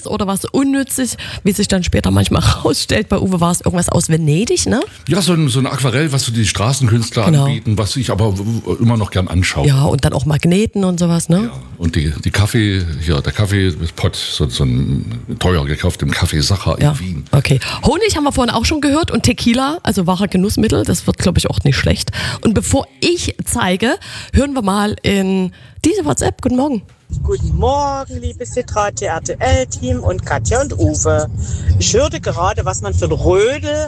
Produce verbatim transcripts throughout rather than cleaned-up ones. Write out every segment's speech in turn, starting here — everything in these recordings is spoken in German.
oder was Unnützes, wie sich dann später manchmal rausstellt. Bei Uwe war es irgendwas aus Venedig, ne? Ja, so ein, so ein Aquarell, was so die Straßenkünstler Genau. anbieten, was ich aber immer noch gern anschaue. Ja, und dann auch Magneten und sowas, ne? Ja, und die, die Kaffee, hier, der Kaffeepott, so, so ein teuer gekauft im Café Sacher Ja, in Wien. okay. Honig haben wir vorhin auch schon gehört und Tequila, also wahrer Genussmittel, das wird, glaube ich, auch nicht schlecht. Und bevor ich zeige, hören wir mal in diese WhatsApp. Guten Morgen. Guten Morgen, liebes Citrate R T L-Team und Katja und Uwe. Ich hörte gerade, was man für ein Rödel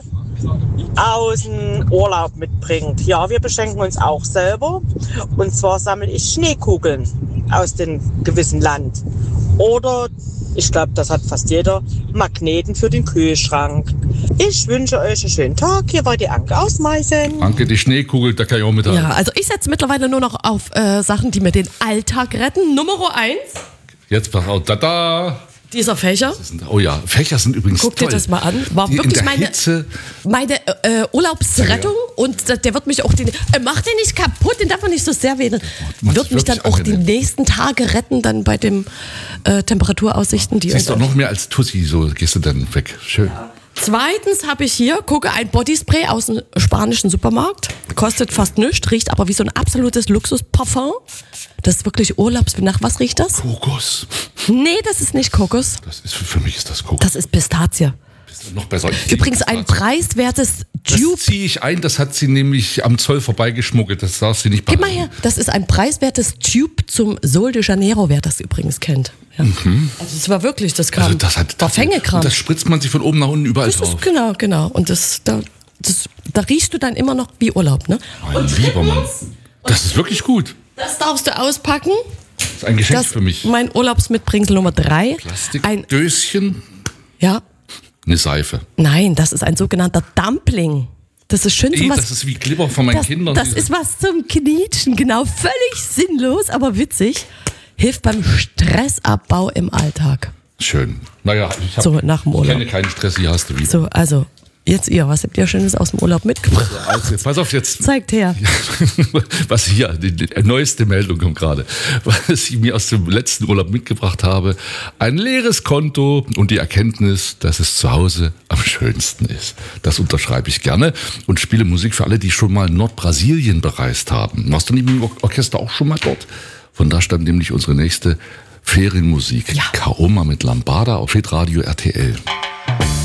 aus dem Urlaub mitbringt. Ja, wir beschenken uns auch selber. Und zwar sammle ich Schneekugeln aus dem gewissen Land. Oder, ich glaube, das hat fast jeder, Magneten für den Kühlschrank. Ich wünsche euch einen schönen Tag. Hier war die Anke aus Meißen. Anke, die Schneekugel, da kann ich auch mit Ja, also ich setze mittlerweile nur noch auf äh, Sachen, die mir den Alltag retten. Nummer eins, Jetzt pass auf, da da. dieser Fächer. Oh ja, Fächer sind übrigens Guck toll. dir das mal an. War Die in wirklich der meine, Hitze, meine äh, Urlaubsrettung. Und der, der wird mich auch, den, äh, macht den nicht kaputt, den darf man nicht so sehr wedeln. Macht's Wird mich dann wirklich auch die angenehm. nächsten Tage retten, dann bei den äh, Temperaturaussichten. Die siehst du uns- noch mehr als Tussi, so gehst du dann weg. Schön. Zweitens habe ich hier, gucke, ein Bodyspray aus dem spanischen Supermarkt. Kostet fast nichts, riecht aber wie so ein absolutes Luxusparfum. Das ist wirklich Urlaubs... Nach was riecht das? Kokos. Nee, das ist nicht Kokos. Das ist, für mich ist das Kokos. Das ist Pistazie. Noch besser. Ich Übrigens liebe ein das. preiswertes Das Tube. ziehe ich ein, das hat sie nämlich am Zoll vorbeigeschmuggelt. Das darf sie nicht Gib mal behalten. her. Das ist ein preiswertes Tube zum Sol de Janeiro, wer das übrigens kennt. Ja. Also es war wirklich, das kam, Also das hat, war das, Fängekram. das spritzt man sich von oben nach unten überall Das drauf. ist, genau, genau. Und das, da, das, da riechst du dann immer noch wie Urlaub, ne? Mein lieber Mann. Das ist wirklich gut. Das darfst du auspacken. Das ist ein Geschenk Das für mich. mein Urlaubsmitbringsel Nummer drei. Ein, Plastikdöschen, ja, eine Seife. nein, das ist ein sogenannter Dumpling. Das ist schön zum Ey, was. das ist wie Glibber von meinen das, Kindern. das Diese- ist was zum Knietschen, genau. Völlig sinnlos, aber witzig. Hilft beim Stressabbau im Alltag. Schön. Naja, ich, hab, So, nach dem ich Urlaub. kenne keinen Stress, hier hast du wieder. So, also, jetzt ihr, was habt ihr Schönes aus dem Urlaub mitgebracht? Also, jetzt, pass auf jetzt. Zeigt her. Was hier, die, die neueste Meldung kommt gerade, was ich mir aus dem letzten Urlaub mitgebracht habe. Ein leeres Konto und die Erkenntnis, dass es zu Hause am schönsten ist. Das unterschreibe ich gerne und spiele Musik für alle, die schon mal Nordbrasilien bereist haben. Warst du nicht mit dem Or- Orchester auch schon mal dort? Von da stammt nämlich unsere nächste Ferienmusik. Ja. Kaoma mit Lambada auf Hitradio R T L.